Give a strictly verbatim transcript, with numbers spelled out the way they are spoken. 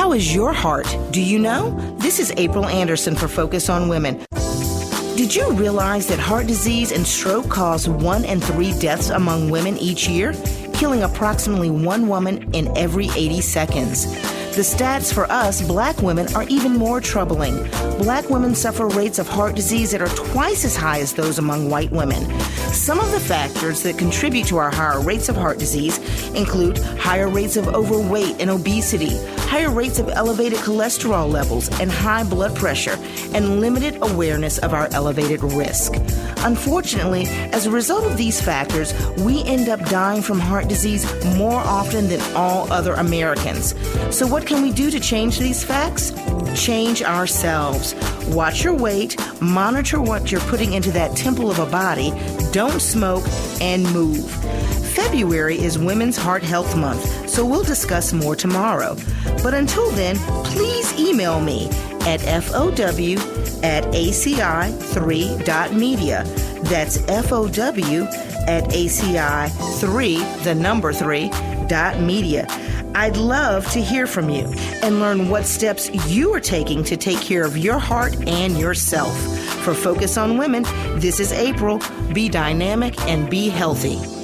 How is your heart? Do you know? This is April Anderson for Focus on Women. Did you realize that heart disease and stroke cause one in three deaths among women each year, killing approximately one woman in every eighty seconds? The stats for us, Black women, are even more troubling. Black women suffer rates of heart disease that are twice as high as those among white women. Some of the factors that contribute to our higher rates of heart disease include higher rates of overweight and obesity, higher rates of elevated cholesterol levels and high blood pressure, and limited awareness of our elevated risk. Unfortunately, as a result of these factors, we end up dying from heart disease more often than all other Americans. So what can we do to change these facts? Change ourselves. Watch your weight, monitor what you're putting into that temple of a body, don't smoke, and move. February is Women's Heart Health Month, so we'll discuss more tomorrow. But until then, please email me at F O W at A C I three dot media. That's F O W at A C I three, the number three, dot media. I'd love to hear from you and learn what steps you are taking to take care of your heart and yourself. For Focus on Women, this is April. Be dynamic and be healthy.